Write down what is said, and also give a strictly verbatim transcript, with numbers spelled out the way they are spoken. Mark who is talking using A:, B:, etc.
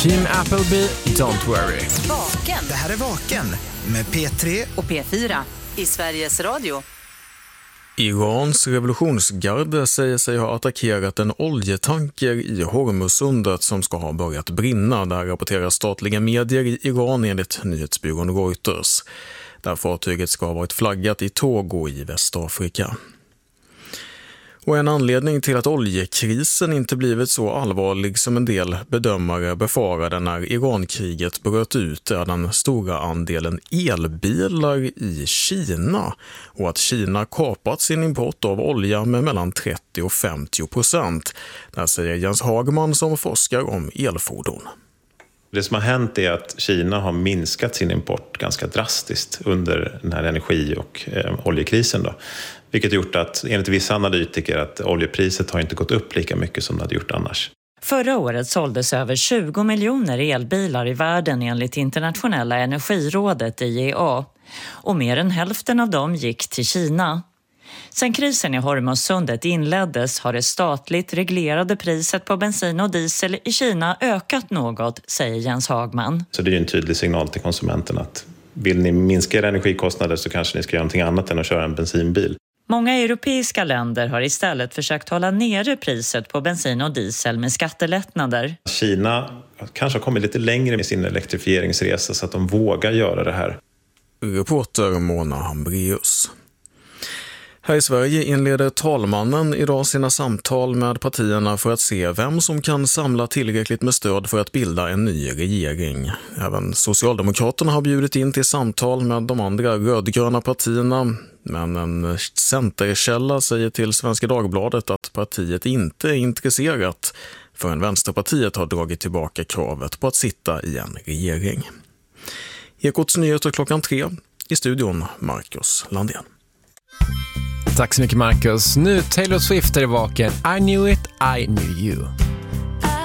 A: Kim Appleby, Don't Worry.
B: Vaken.
C: Det här är Vaken med P tre
B: Och P fyra i Sveriges Radio.
D: Irans revolutionsgarde säger sig ha attackerat en oljetanker i Hormuzsundet som ska ha börjat brinna. Där rapporterar statliga medier i Iran enligt nyhetsbyrån Reuters. Där fartyget ska ha varit flaggat i Togo i Västafrika. Och en anledning till att oljekrisen inte blivit så allvarlig som en del bedömare befarade när Irankriget bröt ut är den stora andelen elbilar i Kina och att Kina kapat sin import av olja med mellan trettio och femtio procent. Där säger Jens Hagman som forskar om elfordon.
E: Det som har hänt är att Kina har minskat sin import ganska drastiskt under den här energi- och eh, oljekrisen då. Vilket gjort att enligt vissa analytiker att oljepriset har inte gått upp lika mycket som det hade gjort annars.
F: Förra året såldes över tjugo miljoner elbilar i världen enligt Internationella energirådet I E A. Och mer än hälften av dem gick till Kina. Sen krisen i Hormuzsundet inleddes har det statligt reglerade priset på bensin och diesel i Kina ökat något, säger Jens Hagman.
E: Så det är ju en tydlig signal till konsumenten att vill ni minska era energikostnader så kanske ni ska göra någonting annat än att köra en bensinbil.
F: Många europeiska länder har istället försökt hålla nere priset på bensin och diesel med skattelättnader.
E: Kina kanske har kommit lite längre med sin elektrifieringsresa så att de vågar göra det här.
D: Reporter Mona Hambreus. Här i Sverige inleder talmannen idag sina samtal med partierna för att se vem som kan samla tillräckligt med stöd för att bilda en ny regering. Även Socialdemokraterna har bjudit in till samtal med de andra rödgröna partierna, men en centerkälla säger till Svenska Dagbladet att partiet inte är intresserat förrän Vänsterpartiet har dragit tillbaka kravet på att sitta i en regering. Ekots nyheter klockan tre, i studion Marcus Landén.
A: Tack så mycket Marcus. Nu Taylor Swift är i Vaken. I knew it, I knew you.